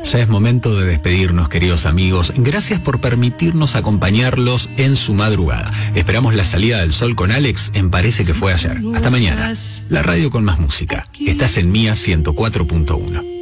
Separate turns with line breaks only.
Ya es momento de despedirnos, queridos amigos. Gracias por permitirnos acompañarlos en su madrugada. Esperamos la salida del sol con Alex en Parece que fue ayer. Hasta mañana. La radio con más música. Estás en Mía 104.1.